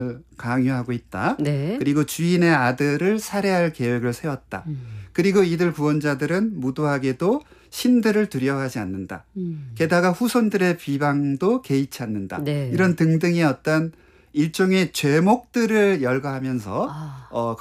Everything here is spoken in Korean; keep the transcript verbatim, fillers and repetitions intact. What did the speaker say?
강요하고 있다. 네. 그리고 주인의 아들을 살해할 계획을 세웠다. 음. 그리고 이들 구원자들은 무도하게도 신들을 두려워하지 않는다. 음. 게다가 후손들의 비방도 개의치 않는다. 네. 이런 등등의 어떤 일종의 죄목들을 열거하면서 아. 어,